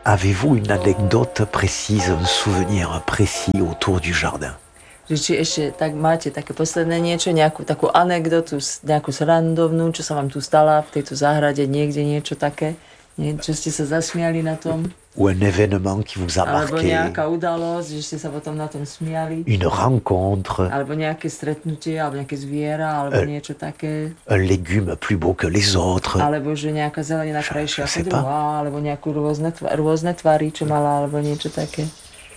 Avez-vous une anecdote précise, un souvenir précis autour du jardin? Že či ešte tak máte také posledné niečo, nejakú takú anekdotu, nejakú srandovnú, čo sa vám tu stala v tejto záhrade, niekde niečo také? Čo ste sa zasmiali na tom? Ou un événement qui vous a Alebo marqué? nejaká udalosť, že ste sa potom na tom smiali? Une rencontre? Alebo nejaké stretnutie, alebo nejaké zviera, alebo niečo také? Un légume plus beau que les autres? Alebo že nejaká zelenina krajšia sais ako pas. druhá, alebo nejakú rôzne tvary, čo mala, alebo niečo také?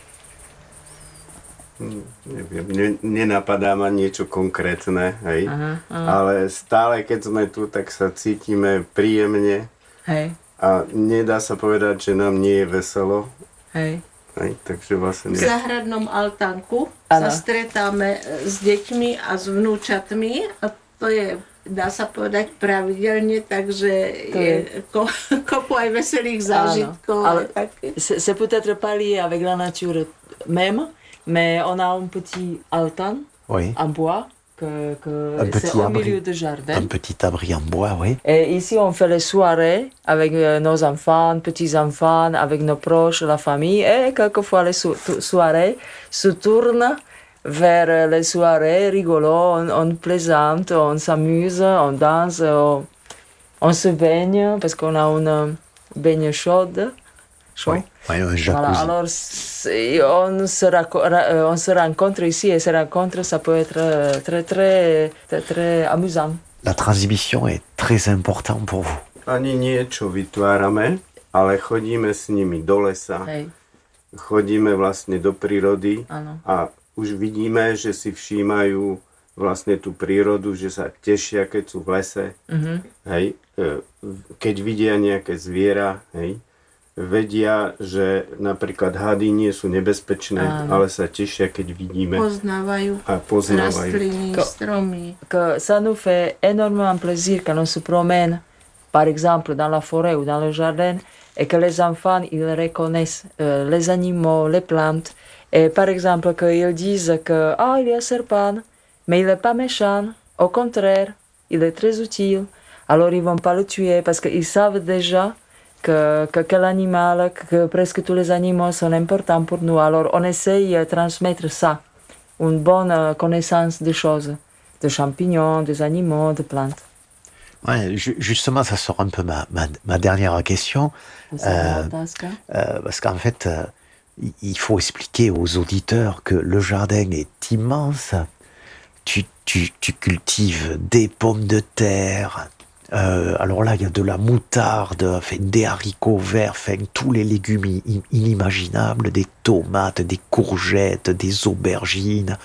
Neviem, nenapadá ma niečo konkrétne, hej. Aha. Ale stále, keď sme tu, tak sa cítime príjemne. Hej. A nedá sa povedať, že nám nie je veselo. Hej. Hej, takže vlastne... V záhradnom altánku Ano. sa stretáme s deťmi a s vnúčatmi a to je, dá sa povedať, pravidelne, takže To je kopu aj veselých zážitkov. Alors, Tak. c'est peut-être pas lié avec la nature même, mais on a un petit altan Oui. en bois, que Un c'est petit au abri. milieu du jardin. Un petit abri en bois, oui. Et ici, on fait les soirées avec nos enfants, petits-enfants, avec nos proches, la famille. Et quelquefois, les soirées se tournent vers les soirées rigolos. On plaisante, on s'amuse, on danse, on se baigne parce qu'on a une baigne chaude. Oui, oui, un jacuzzi. Voilà, alors on se rencontre ici et se rencontre, ça peut être très amusant. La transmission est très importante pour vous. Ani niečo vytvárame, ale chodíme s nimi do lesa, Hej, chodíme vlastne do prírody áno. a už vidíme, že si všímajú vlastne tú prírodu, že sa tešia, keď sú v lese, hej, keď vidia nejaké zviera, hej, vedia, že napríklad hady nie sú nebezpečné, ale sa tešia, keď vidíme Poznávajú a poznávajú. rastliny, stromy. Que ça nous fait énormément plaisir quand on se promène, par exemple dans la forêt ou dans le jardin, et que les enfants ils reconnaissent les animaux, les plantes, et par exemple qu'ils disent que il y a un serpent, mais il n'est pas méchant, au contraire, il est très utile. Alors ils vont pas le tuer parce qu'ils savent déjà que quel animal, que presque tous les animaux sont importants pour nous. Alors on essaye de transmettre ça, une bonne connaissance des choses, des champignons, des animaux, des plantes. Ouais, justement, ça sort un peu ma dernière question. Parce qu'en fait, il faut expliquer aux auditeurs que le jardin est immense. Tu cultives des pommes de terre. Alors là, il y a de la moutarde, enfin, des haricots verts, enfin, tous les légumes inimaginables, des tomates, des courgettes, des aubergines,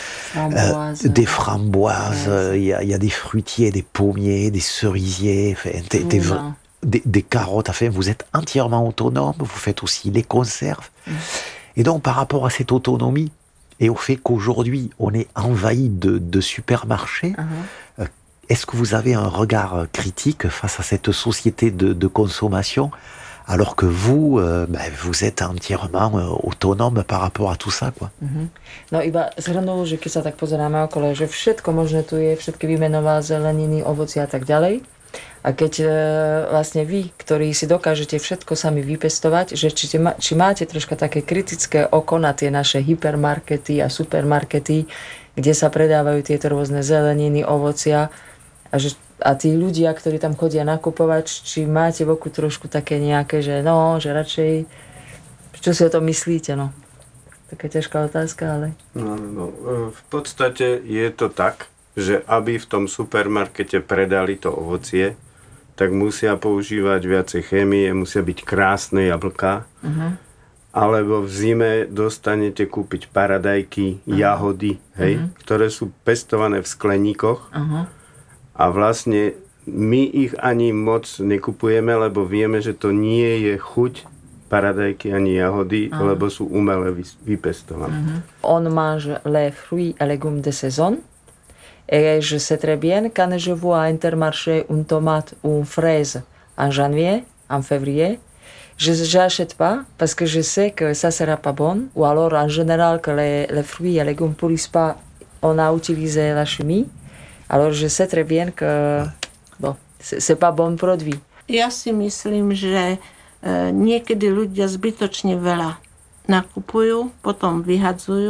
des framboises. Il y a des fruitiers, des pommiers, des cerisiers, enfin, des carottes. Enfin, vous êtes entièrement autonome. Vous faites aussi les conserves. Et donc, par rapport à cette autonomie et au fait qu'aujourd'hui, on est envahi de supermarchés, est-ce que vous avez un regard critique face à cette société de consommation, alors que vous, vous êtes entièrement autonome par rapport à tout ça, quoi? No iba zhrnul, že keď sa tak pozeráme okolo, že všetko možné tu je, všetky vymenová zeleniny, ovoci a tak ďalej. A keď vlastne vy, ktorí si dokážete všetko sami vypestovať, že či máte troška také kritické oko na tie naše hypermarkety a supermarkety, kde sa predávajú tieto rôzne zeleniny, ovocia, a tí ľudia, ktorí tam chodia nakupovať, či máte v oku trošku také nejaké, že radšej, čo si o tom myslíte, no? Taká ťažká otázka, ale... No, v podstate je to tak, že aby v tom supermarkete predali to ovocie, tak musia používať viacej chémie, musia byť krásne jablká, alebo v zime dostanete kúpiť paradajky, jahody, hej, ktoré sú pestované v skleníkoch. A vlastne my ich ani moc nekupujeme, lebo vieme, že to nie je chuť paradajky ani jahody, lebo sú umele vypestované. On mange les fruits et légumes de saison. Et je sais très bien, quand je vois à Intermarché une tomate ou une fraise en janvier, en février, je n'achète pas parce que je sais que ça ne sera pas bon. Ou alors, en général, que les fruits et légumes ne pourrissent pas, on a utilisé la chimie. Alors, je sais très bien que c'est pas bon produit. Ja si myslím, že niekedy ľudia zbytočne veľa nakupujú, potom vyhadzujú